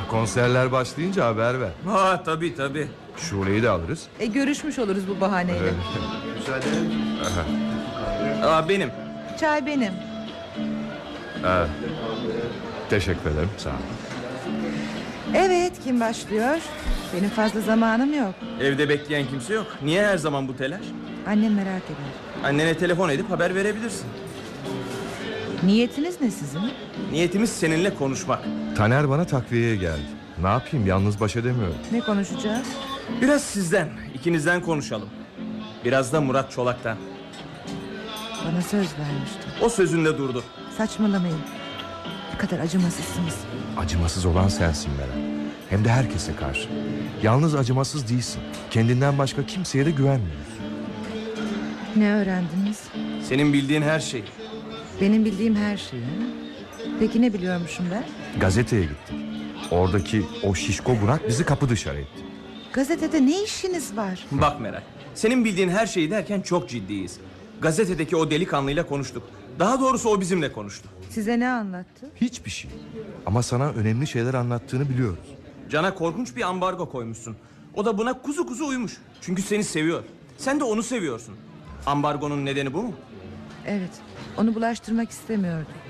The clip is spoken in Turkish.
Konserler başlayınca haber ver. Ha tabii tabii. Şule'yi de alırız. Görüşmüş oluruz bu bahaneyle. Evet. Müsaade eder misiniz? Benim. Çay benim. Teşekkür ederim, sağ ol. Evet, kim başlıyor? Benim fazla zamanım yok. Evde bekleyen kimse yok. Niye her zaman bu telaş? Annem merak eder. Annene telefon edip haber verebilirsin. Niyetiniz ne sizin? Niyetimiz seninle konuşmak. Taner bana takviyeye geldi. Ne yapayım, yalnız baş edemiyorum. Ne konuşacağız? Biraz sizden, ikinizden konuşalım. Biraz da Murat Çolak'tan. Bana söz vermiştin. O sözünde durdu. Saçmalamayın. Ne kadar acımasızsınız. Acımasız olan sensin Meral. Hem de herkese karşı. Yalnız acımasız değilsin. Kendinden başka kimseye de güvenmiyorsun. Ne öğrendiniz? Senin bildiğin her şey. Benim bildiğim her şeyi. Peki ne biliyormuşum ben? Gazeteye gittik. Oradaki o şişko Burak bizi kapı dışarı etti. Gazetede ne işiniz var? Bak Meral, senin bildiğin her şeyi derken çok ciddiyiz. Gazetedeki o delikanlıyla konuştuk. Daha doğrusu o bizimle konuştu. Size ne anlattı? Hiçbir şey. Ama sana önemli şeyler anlattığını biliyoruz. Can'a korkunç bir ambargo koymuşsun. O da buna kuzu kuzu uymuş. Çünkü seni seviyor. Sen de onu seviyorsun. Ambargonun nedeni bu mu? Evet, onu bulaştırmak istemiyordum.